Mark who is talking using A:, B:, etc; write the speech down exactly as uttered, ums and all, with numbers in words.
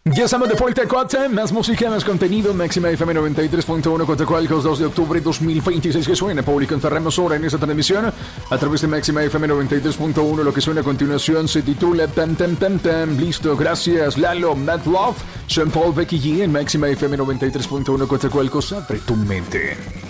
A: Ya estamos de vuelta, Cuate. Más música, más contenido. Máxima F M noventa y tres punto uno, Cotacualcos, dos de octubre de dos mil veintiséis. Que suena, público. Encerramos ahora en esta transmisión a través de Máxima F M noventa y tres punto uno. Lo que suena a continuación se titula Tan Tan Tan Tan. Listo, gracias, Lalo, Mad Love, Sean Paul, Becky G en Máxima F M noventa y tres punto uno, Cotacualcos. Abre tu mente.